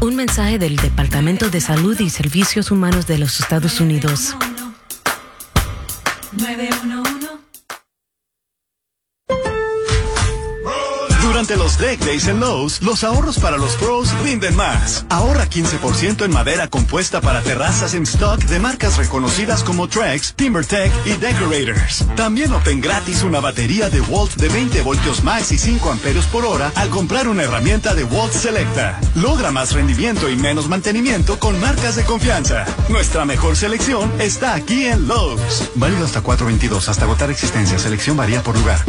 Un mensaje del Departamento de Salud y Servicios Humanos de los Estados Unidos. 911. Durante los Deck Days en Lowe's, los ahorros para los pros rinden más. Ahorra 15% en madera compuesta para terrazas en stock de marcas reconocidas como Trex, TimberTech y Decorators. También obtén gratis una batería de Walt de 20 voltios max y 5 amperios por hora al comprar una herramienta de Walt Selecta. Logra más rendimiento y menos mantenimiento con marcas de confianza. Nuestra mejor selección está aquí en Lowe's. Válido hasta 4/22, hasta agotar existencia. Selección varía por lugar.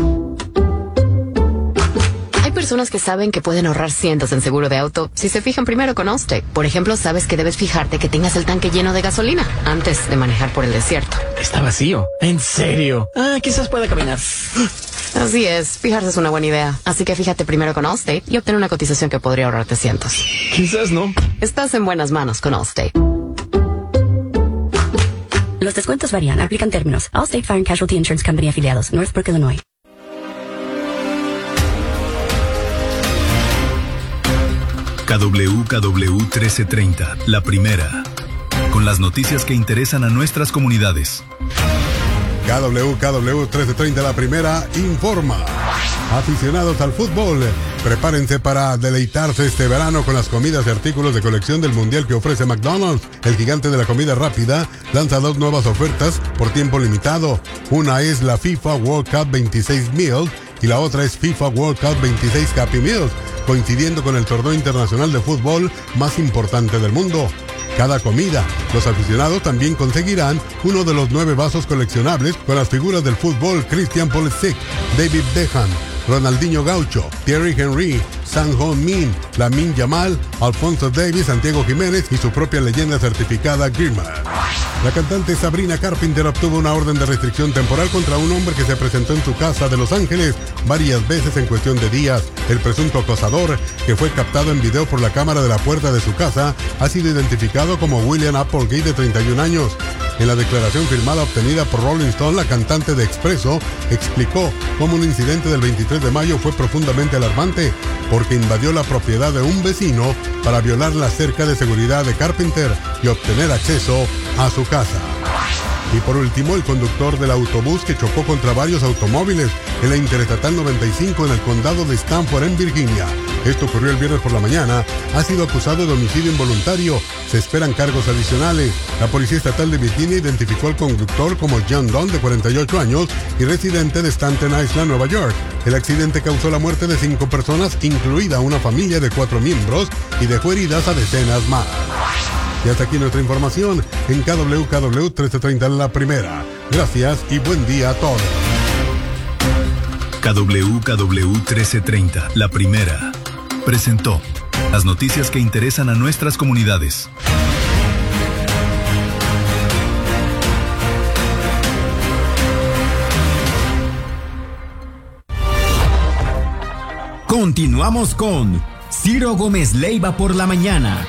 Hay personas que saben que pueden ahorrar cientos en seguro de auto si se fijan primero con Allstate. Por ejemplo, sabes que debes fijarte que tengas el tanque lleno de gasolina antes de manejar por el desierto. Está vacío. ¿En serio? Quizás pueda caminar. Así es, fijarse es una buena idea. Así que fíjate primero con Allstate y obtén una cotización que podría ahorrarte cientos. Quizás no. Estás en buenas manos con Allstate. Los descuentos varían, aplican términos. Allstate Fire and Casualty Insurance Company afiliados, Northbrook, Illinois. KWKW 1330, la primera, con las noticias que interesan a nuestras comunidades. KWKW 1330, la primera, informa. Aficionados al fútbol, prepárense para deleitarse este verano con las comidas y artículos de colección del mundial que ofrece McDonald's. El gigante de la comida rápida lanza 2 nuevas ofertas por tiempo limitado. Una es la FIFA World Cup 26 Meals y la otra es FIFA World Cup 26 Happy Meals, coincidiendo con el torneo internacional de fútbol más importante del mundo. Cada comida, los aficionados también conseguirán uno de los 9 vasos coleccionables con las figuras del fútbol Christian Pulisic, David Beckham, Ronaldinho Gaucho, Thierry Henry, Son Heung-min, Lamine Yamal, Alphonso Davies, Santiago Jiménez y su propia leyenda certificada Griezmann. La cantante Sabrina Carpenter obtuvo una orden de restricción temporal contra un hombre que se presentó en su casa de Los Ángeles varias veces en cuestión de días. El presunto acosador, que fue captado en video por la cámara de la puerta de su casa, ha sido identificado como William Applegate, de 31 años. En la declaración firmada obtenida por Rolling Stone, la cantante de Expreso explicó cómo un incidente del 23 de mayo fue profundamente alarmante porque invadió la propiedad de un vecino para violar la cerca de seguridad de Carpenter y obtener acceso a su casa. Y por último, el conductor del autobús que chocó contra varios automóviles en la Interestatal 95 en el condado de Stanford, en Virginia. Esto ocurrió el viernes por la mañana. Ha sido acusado de homicidio involuntario. Se esperan cargos adicionales. La Policía Estatal de Virginia identificó al conductor como John Dunn, de 48 años y residente de Staten Island, Nueva York. El accidente causó la muerte de 5 personas, incluida una familia de 4 miembros, y dejó heridas a decenas más. Y hasta aquí nuestra información en KWKW 1330, la primera. Gracias y buen día a todos. KWKW 1330, la primera, presentó las noticias que interesan a nuestras comunidades. Continuamos con Ciro Gómez Leiva por la mañana.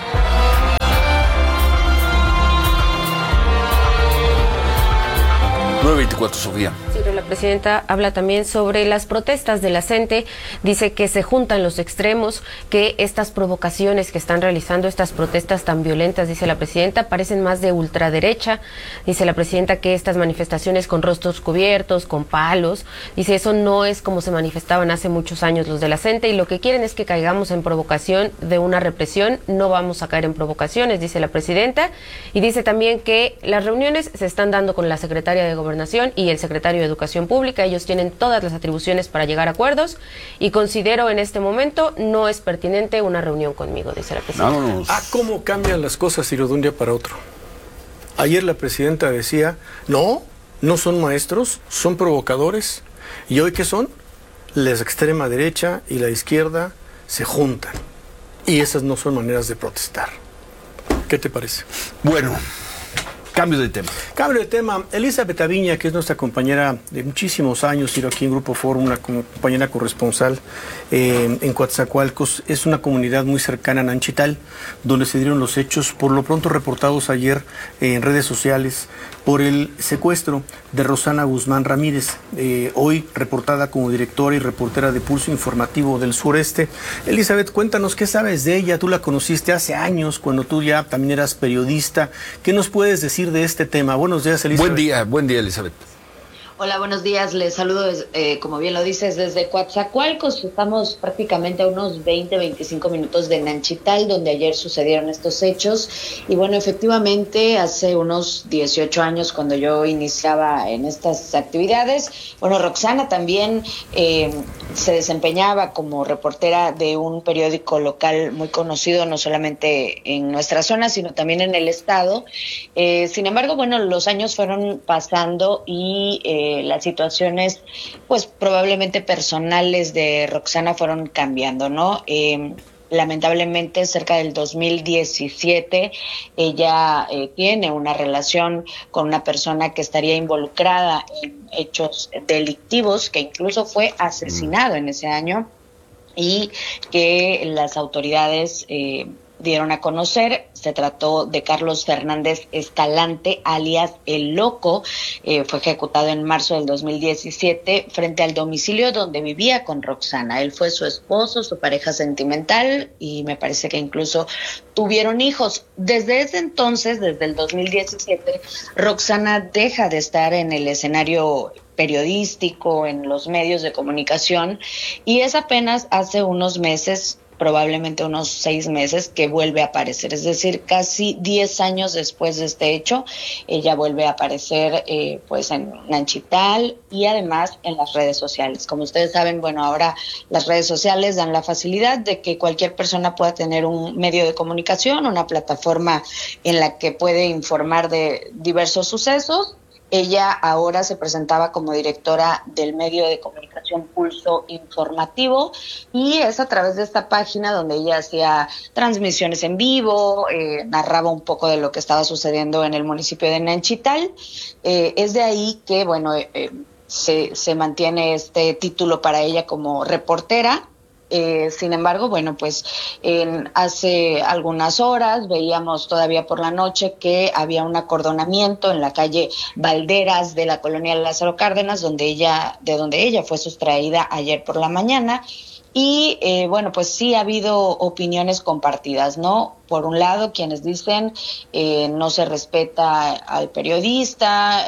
Sofía. Sí, pero la presidenta habla también sobre las protestas de la CENTE, dice que se juntan los extremos, que estas provocaciones que están realizando, estas protestas tan violentas, dice la presidenta, parecen más de ultraderecha. Dice la presidenta que estas manifestaciones con rostros cubiertos, con palos, dice eso no es como se manifestaban hace muchos años los de la CENTE, y lo que quieren es que caigamos en provocación de una represión. No vamos a caer en provocaciones, dice la presidenta, y dice también que las reuniones se están dando con la secretaria de Gobernación y el secretario de Educación Pública. Ellos tienen todas las atribuciones para llegar a acuerdos y considero en este momento no es pertinente una reunión conmigo, dice la presidenta. ¿Cómo cambian las cosas, Ciro, de un día para otro? Ayer la presidenta decía, no son maestros, son provocadores. ¿Y hoy qué son? La extrema derecha y la izquierda se juntan. Y esas no son maneras de protestar. ¿Qué te parece? Bueno, Cambio de tema. Cambio de tema. Elizabeth Aviña, que es nuestra compañera de muchísimos años, ido aquí en Grupo Fórum, una compañera corresponsal en Coatzacoalcos, es una comunidad muy cercana a Nanchital, donde se dieron los hechos, por lo pronto reportados ayer en redes sociales, por el secuestro de Rosana Guzmán Ramírez, hoy reportada como directora y reportera de Pulso Informativo del Sureste. Elizabeth, cuéntanos qué sabes de ella. Tú la conociste hace años, cuando tú ya también eras periodista. ¿Qué nos puedes decir de este tema? Buenos días, Elizabeth. Buen día, Elizabeth. Hola, buenos días. Les saludo, como bien lo dices, desde Coatzacoalcos. Estamos prácticamente a unos 20-25 minutos de Nanchital, donde ayer sucedieron estos hechos. Y bueno, efectivamente, hace unos 18 años, cuando yo iniciaba en estas actividades, bueno, Roxana también se desempeñaba como reportera de un periódico local muy conocido, no solamente en nuestra zona, sino también en el estado. Sin embargo, bueno, los años fueron pasando y las situaciones, pues probablemente personales de Roxana fueron cambiando, ¿no? Lamentablemente, cerca del 2017, ella tiene una relación con una persona que estaría involucrada en hechos delictivos, que incluso fue asesinado en ese año y que las autoridades dieron a conocer. Se trató de Carlos Fernández Escalante, alias El Loco. Fue ejecutado en marzo del 2017 frente al domicilio donde vivía con Roxana. Él fue su esposo, su pareja sentimental, y me parece que incluso tuvieron hijos. Desde ese entonces, desde el 2017, Roxana deja de estar en el escenario periodístico, en los medios de comunicación, y es apenas hace unos meses, probablemente unos 6 meses, que vuelve a aparecer. Es decir, casi 10 años después de este hecho, ella vuelve a aparecer pues en Nanchital y además en las redes sociales. Como ustedes saben, bueno, ahora las redes sociales dan la facilidad de que cualquier persona pueda tener un medio de comunicación, una plataforma en la que puede informar de diversos sucesos. Ella ahora se presentaba como directora del medio de comunicación Pulso Informativo, y es a través de esta página donde ella hacía transmisiones en vivo, narraba un poco de lo que estaba sucediendo en el municipio de Nanchital. Es de ahí que, bueno, se mantiene este título para ella como reportera. Sin embargo, bueno, pues hace algunas horas veíamos todavía por la noche que había un acordonamiento en la calle Valderas de la colonia Lázaro Cárdenas, de donde ella fue sustraída ayer por la mañana. Y bueno, pues sí ha habido opiniones compartidas, ¿no? Por un lado, quienes dicen no se respeta al periodista,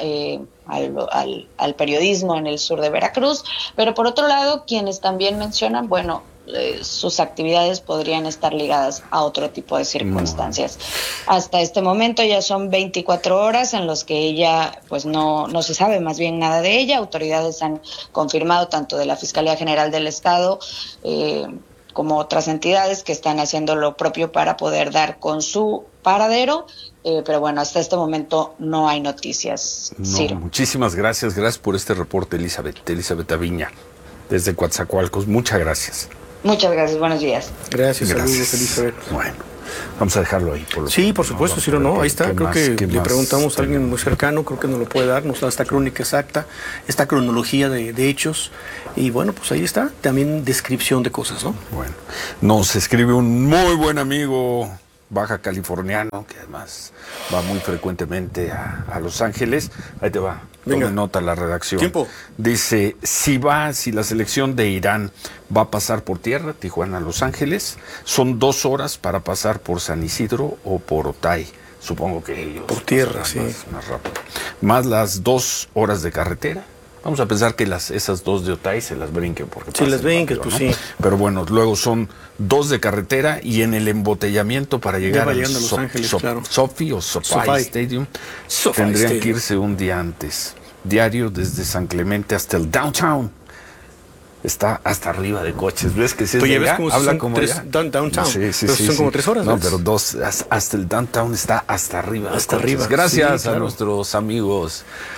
al periodismo en el sur de Veracruz, pero por otro lado, quienes también mencionan, bueno, sus actividades podrían estar ligadas a otro tipo de circunstancias. Hasta este momento ya son 24 horas en los que ella, pues no se sabe más bien nada de ella. Autoridades han confirmado, tanto de la Fiscalía General del Estado como otras entidades, que están haciendo lo propio para poder dar con su paradero, pero bueno, hasta este momento no hay noticias. No, muchísimas gracias por este reporte, Elizabeth Aviña, desde Coatzacoalcos. Muchas gracias. Muchas gracias, buenos días. Gracias. Saludos, Elizabeth. Bueno, vamos a dejarlo ahí. Sí, por supuesto, Ciro, no, ahí está. Creo que le preguntamos a alguien muy cercano, creo que nos lo puede dar, nos da esta crónica exacta, esta cronología de hechos, y bueno, pues ahí está, también descripción de cosas, ¿no? Bueno, nos escribe un muy buen amigo baja californiano, que además va muy frecuentemente a Los Ángeles. Ahí te va. Tome nota la redacción. Tiempo. Dice, si la selección de Irán va a pasar por tierra, Tijuana a Los Ángeles, son 2 horas para pasar por San Isidro o por Otay. Supongo que ellos por tierra, sí. Más rápido. Más las 2 horas de carretera. Vamos a pensar que esas 2 de Otay se las brinquen. Sí, las brinquen, pues sí. Pero bueno, luego son 2 de carretera, y en el embotellamiento para llegar a Los Ángeles, claro. SoFi o SoFi Stadium, tendrían que irse un día antes. Diario desde San Clemente hasta el downtown. Está hasta arriba de coches. ¿Ves que si es de allá? Como habla son como 3 downtown. Sí, son como 3 horas. No, pero 2, hasta el downtown está hasta arriba. Hasta arriba. Gracias sí, claro. a nuestros amigos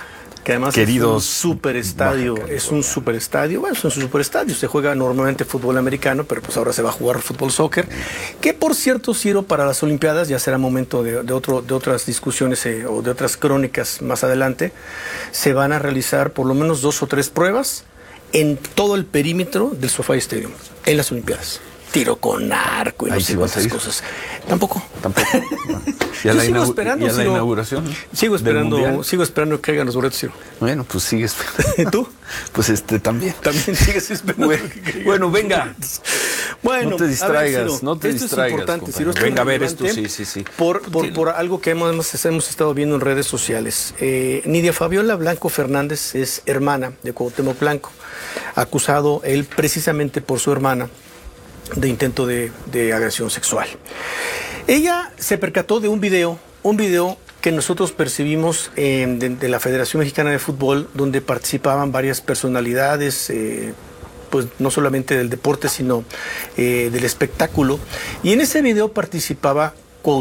que además queridos es un superestadio, bueno, es un superestadio, se juega normalmente fútbol americano, pero pues ahora se va a jugar fútbol soccer, que por cierto, Ciro, para las Olimpiadas ya será momento de otras discusiones o de otras crónicas más adelante, se van a realizar por lo menos 2 o 3 pruebas en todo el perímetro del SoFi Stadium, en las Olimpiadas. Tiro con arco y no sé cuántas cosas. Tampoco. ¿Y a la inauguración? Sigo esperando que caigan los boletos, Ciro. Bueno, pues sigue esperando. ¿Y tú? Pues también. También sigues esperando. Bueno, venga. Bueno, no te distraigas, Ciro, no te distraigas. Es importante, Ciro, venga a ver esto, sí. Por algo que hemos estado viendo en redes sociales. Nidia Fabiola Blanco Fernández es hermana de Cuauhtémoc Blanco, acusado él precisamente por su hermana de intento de agresión sexual. Ella se percató de un video que nosotros percibimos de la Federación Mexicana de Fútbol, donde participaban varias personalidades, pues no solamente del deporte, sino del espectáculo. Y en ese video participa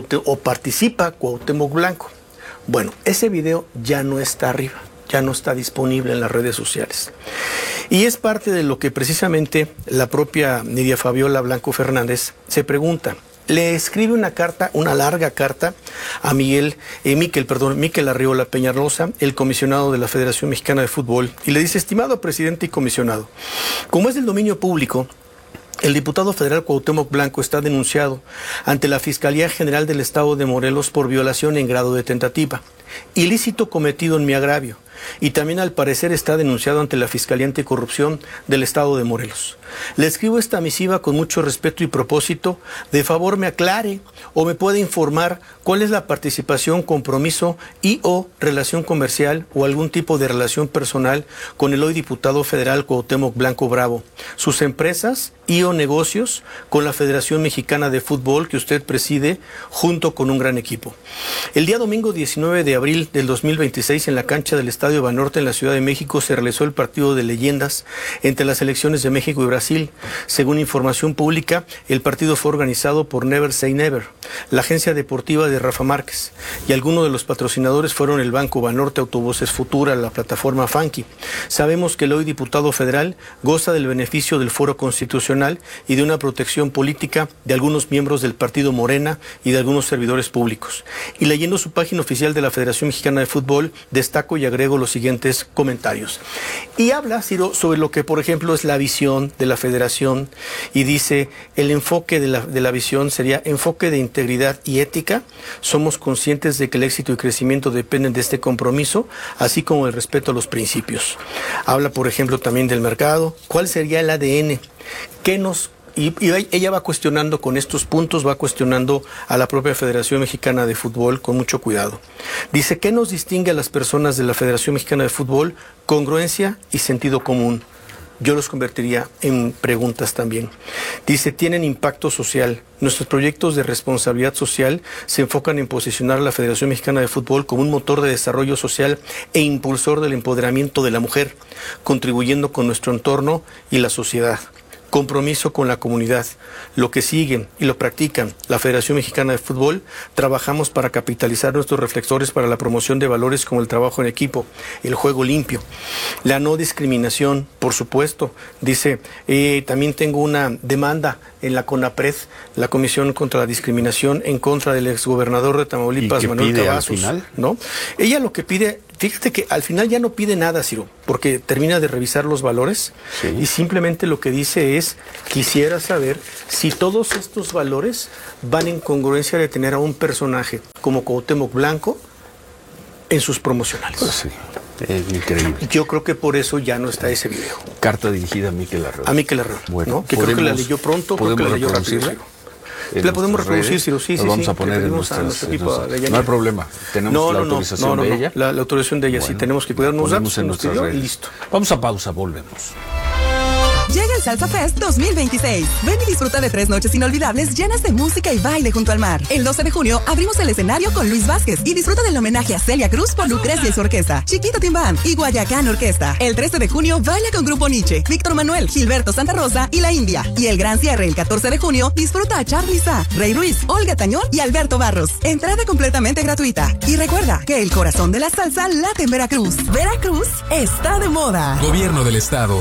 Cuauhtémoc Blanco. Bueno, ese video ya no está arriba, ya no está disponible en las redes sociales. Y es parte de lo que precisamente la propia Nidia Fabiola Blanco Fernández se pregunta. Le escribe una larga carta a Miquel Arriola Peñalosa, el comisionado de la Federación Mexicana de Fútbol, y le dice: estimado presidente y comisionado, como es del dominio público, el diputado federal Cuauhtémoc Blanco está denunciado ante la Fiscalía General del Estado de Morelos por violación en grado de tentativa, ilícito cometido en mi agravio, y también al parecer está denunciado ante la Fiscalía Anticorrupción del Estado de Morelos. Le escribo esta misiva con mucho respeto y propósito, de favor me aclare o me puede informar cuál es la participación, compromiso y o relación comercial o algún tipo de relación personal con el hoy diputado federal Cuauhtémoc Blanco Bravo, sus empresas y o negocios con la Federación Mexicana de Fútbol que usted preside junto con un gran equipo. El día domingo 19 de abril del 2026 en la cancha del Estadio Banorte en la Ciudad de México se realizó el partido de leyendas entre las selecciones de México y Brasil. Según información pública, el partido fue organizado por Never Say Never, la agencia deportiva de Rafa Márquez, y algunos de los patrocinadores fueron el Banco Banorte, Autobuses Futura, la plataforma Funky. Sabemos que el hoy diputado federal goza del beneficio del Foro Constitucional y de una protección política de algunos miembros del partido Morena y de algunos servidores públicos. Y leyendo su página oficial de la Federación Mexicana de Fútbol, destaco y agrego los siguientes comentarios. Y habla, Ciro, sobre lo que, por ejemplo, es la visión de la Federación, y dice: el enfoque de la visión sería enfoque de integridad y ética. Somos conscientes de que el éxito y crecimiento dependen de este compromiso, así como el respeto a los principios. Habla, por ejemplo, también del mercado. ¿Cuál sería el ADN? Y ella va cuestionando con estos puntos, va cuestionando a la propia Federación Mexicana de Fútbol con mucho cuidado. Dice: ¿qué nos distingue a las personas de la Federación Mexicana de Fútbol? Congruencia y sentido común. Yo los convertiría en preguntas también. Dice: tienen impacto social. Nuestros proyectos de responsabilidad social se enfocan en posicionar a la Federación Mexicana de Fútbol como un motor de desarrollo social e impulsor del empoderamiento de la mujer, contribuyendo con nuestro entorno y la sociedad. Compromiso con la comunidad. Lo que siguen y lo practican la Federación Mexicana de Fútbol, trabajamos para capitalizar nuestros reflectores para la promoción de valores como el trabajo en equipo, el juego limpio, la no discriminación, por supuesto. Dice, también tengo una demanda en la CONAPRED, la Comisión contra la Discriminación, en contra del exgobernador de Tamaulipas, Manuel Cavazos, ¿no? Ella lo que pide, fíjate que al final ya no pide nada, Ciro, porque termina de revisar los valores, sí, y simplemente lo que dice es: quisiera saber si todos estos valores van en congruencia de tener a un personaje como Cuauhtémoc Blanco en sus promocionales. Pues sí, es increíble. Yo creo que por eso ya no está ese video. Carta dirigida a Miquel Arriola. A Miquel Arriola, bueno, ¿no? Que creo que la leyó pronto, creo que la leyó rápido. La podemos reproducir, Ciro, sí, sí. Vamos a poner en nuestras, no hay problema. Tenemos la autorización de ella. La autorización de ella, bueno, sí, tenemos que cuidarnos. Ponemos en nuestras redes. Y listo. Vamos a pausa, volvemos. Llega el Salsa Fest 2026. Ven y disfruta de 3 noches inolvidables llenas de música y baile junto al mar. El 12 de junio abrimos el escenario con Luis Vázquez y disfruta del homenaje a Celia Cruz por Lucrecia y su orquesta, Chiquito Timbán y Guayacán Orquesta. El 13 de junio baila con Grupo Nietzsche, Víctor Manuel, Gilberto Santa Rosa y La India. Y el gran cierre el 14 de junio disfruta a Charly Sá, Rey Ruiz, Olga Tañón y Alberto Barros. Entrada completamente gratuita. Y recuerda que el corazón de la salsa late en Veracruz. Veracruz está de moda. Gobierno del Estado.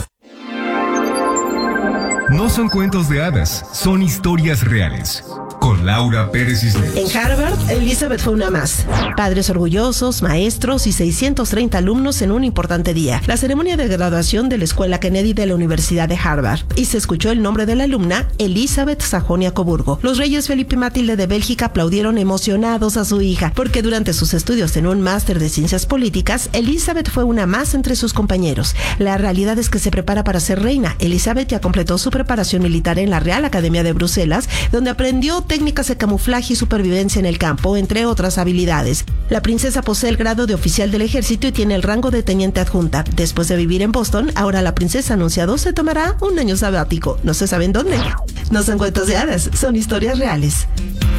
No son cuentos de hadas, son historias reales. Con Laura Pérez Cisneros. En Harvard, Elizabeth fue una más. Padres orgullosos, maestros y 630 alumnos en un importante día. La ceremonia de graduación de la Escuela Kennedy de la Universidad de Harvard. Y se escuchó el nombre de la alumna, Elizabeth Sajonia-Coburgo. Los reyes Felipe y Matilde de Bélgica aplaudieron emocionados a su hija, porque durante sus estudios en un máster de ciencias políticas, Elizabeth fue una más entre sus compañeros. La realidad es que se prepara para ser reina. Elizabeth ya completó su preparación militar en la Real Academia de Bruselas, donde aprendió técnicas de camuflaje y supervivencia en el campo, entre otras habilidades. La princesa posee el grado de oficial del ejército y tiene el rango de teniente adjunta. Después de vivir en Boston, ahora la princesa ha anunciado se tomará un año sabático. No se sabe en dónde. No son cuentos de hadas, son historias reales.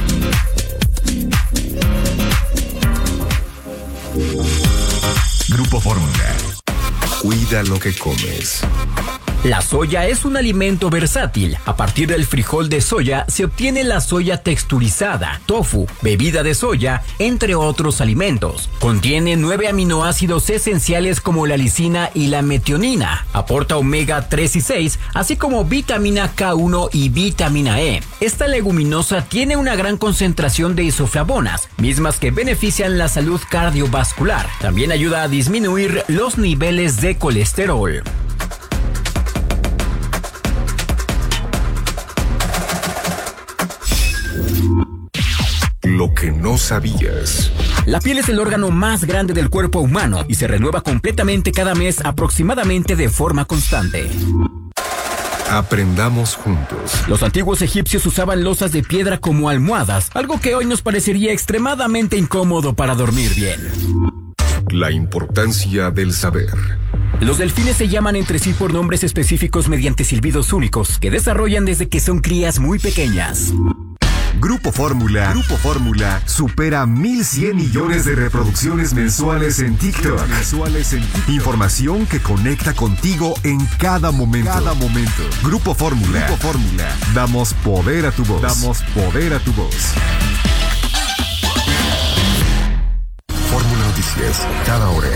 Grupo Fórmula. Cuida lo que comes. La soya es un alimento versátil. A partir del frijol de soya se obtiene la soya texturizada, tofu, bebida de soya, entre otros alimentos. Contiene 9 aminoácidos esenciales como la lisina y la metionina. Aporta omega 3 y 6, así como vitamina K1 y vitamina E. Esta leguminosa tiene una gran concentración de isoflavonas, mismas que benefician la salud cardiovascular. También ayuda a disminuir los niveles de colesterol. Lo que no sabías. La piel es el órgano más grande del cuerpo humano y se renueva completamente cada mes, aproximadamente de forma constante. Aprendamos juntos. Los antiguos egipcios usaban losas de piedra como almohadas, algo que hoy nos parecería extremadamente incómodo para dormir bien. La importancia del saber. Los delfines se llaman entre sí por nombres específicos mediante silbidos únicos que desarrollan desde que son crías muy pequeñas. Grupo Fórmula supera 1,100 millones de reproducciones mensuales en TikTok. Información que conecta contigo en cada momento. Grupo Fórmula. Damos poder a tu voz. Fórmula Noticias, cada hora.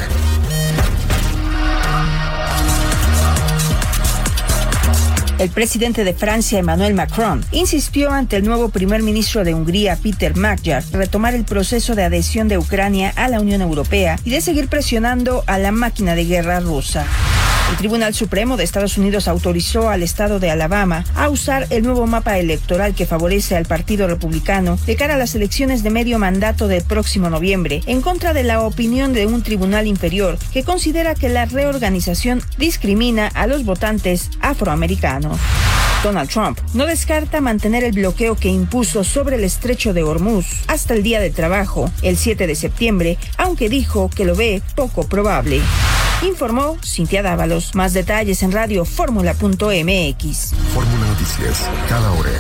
El presidente de Francia, Emmanuel Macron, insistió ante el nuevo primer ministro de Hungría, Peter Magyar, retomar el proceso de adhesión de Ucrania a la Unión Europea y de seguir presionando a la máquina de guerra rusa. El Tribunal Supremo de Estados Unidos autorizó al estado de Alabama a usar el nuevo mapa electoral que favorece al Partido Republicano de cara a las elecciones de medio mandato del próximo noviembre, en contra de la opinión de un tribunal inferior que considera que la reorganización discrimina a los votantes afroamericanos. Donald Trump no descarta mantener el bloqueo que impuso sobre el estrecho de Hormuz hasta el Día del Trabajo, el 7 de septiembre, aunque dijo que lo ve poco probable. Informó Cintia Dávalos. Más detalles en radioformula.mx. Fórmula Noticias, cada hora.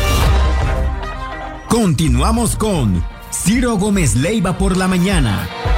Continuamos con Ciro Gómez Leiva por la mañana.